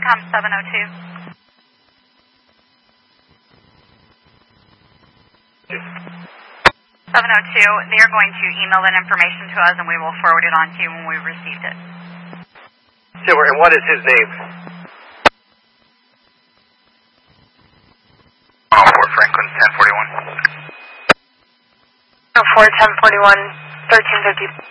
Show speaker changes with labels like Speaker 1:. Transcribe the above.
Speaker 1: Incom 702. 702, they are going to email that information to us and we will forward it on to you when we've received it.
Speaker 2: Super, and what is his name?
Speaker 3: Fort Franklin, 1041.
Speaker 1: Fort 1041, 1350.